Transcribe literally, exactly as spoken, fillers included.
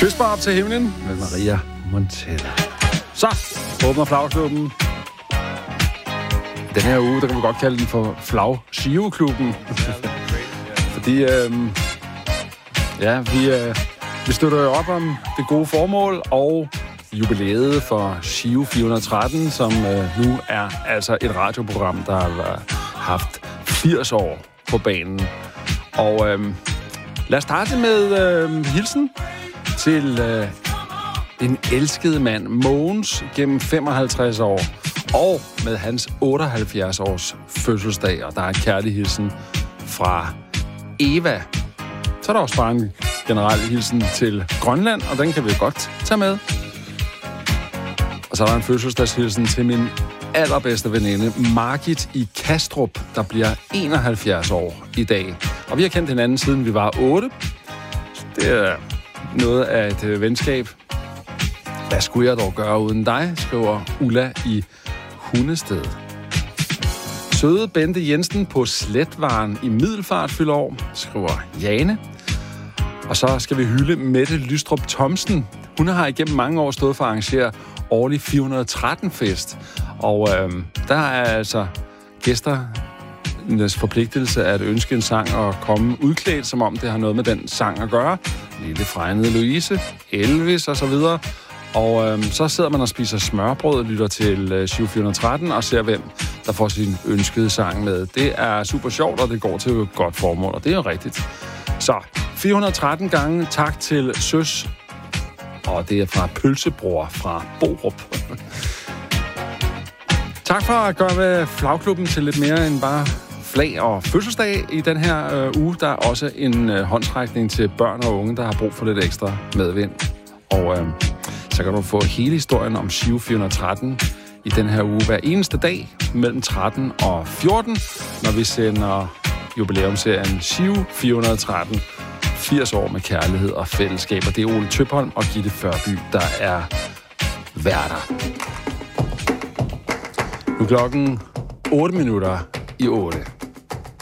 Kys mig op til himlen med Maria Montella. Så åbner flagklubben. Den her uge, der kan vi godt kalde den for Flag-Skive-klubben. Fordi, øhm, ja, vi, øh, vi støtter jo op om det gode formål og jubilæet for Skive fire hundrede og tretten, som øh, nu er altså et radioprogram, der har haft firs år på banen. Og øh, lad os starte med øh, hilsen til øh, en elsket mand, Mogens, gennem femoghalvtreds år, og med hans otteoghalvfjerds års fødselsdag, og der er en kærlig hilsen fra Eva. Så er der også bare en generel hilsen til Grønland, og den kan vi godt tage med. Og så er der en fødselsdagshilsen til min allerbedste veninde, Margit i Kastrup, der bliver enoghalvfjerds år i dag. Og vi har kendt hinanden, siden vi var otte. Det er noget af et venskab. Hvad skulle jeg dog gøre uden dig, skriver Ulla i Hundested. Søde Bente Jensen på Sletvaren i Middelfart fylder år, skriver Jane. Og så skal vi hylde Mette Lystrup Thomsen. Hun har igennem mange år stået for at arrangere årlig fire hundrede og tretten-fest. Og øh, der er altså gæsternes forpligtelse at ønske en sang og komme udklædt, som om det har noget med den sang at gøre. Lille fregnede Louise, Elvis og så videre. Og øh, så sidder man og spiser smørbrød, lytter til øh, Skive fire hundrede og tretten og ser, hvem der får sin ønskede sang med. Det er super sjovt, og det går til et godt formål, og det er jo rigtigt. Så fire hundrede og tretten gange tak til Søs, og det er fra Pølsebror fra Borup. Tak for at gøre flagklubben til lidt mere end bare flag og fødselsdag i den her øh, uge. Der er også en øh, håndsrækning til børn og unge, der har brug for lidt ekstra medvind. Og øh, så kan du få hele historien om Skive fire hundrede og tretten i den her uge hver eneste dag mellem tretten og fjorten, når vi sender jubilæumsserien Skive fire hundrede og tretten. firs år med kærlighed og fællesskab. Og det er Ole Tøpholm og Gitte Førby, der er værter. Nu klokken otte minutter i otte.